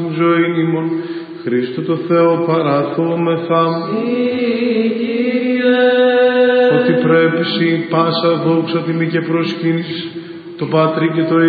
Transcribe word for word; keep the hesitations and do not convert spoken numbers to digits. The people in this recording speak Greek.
ζωήν ημών, Χριστού το Θεό παραθόμεθα. Ότι πρέπει σοι πάσα δόξα τιμή και προσκύνηση το Πατρί και το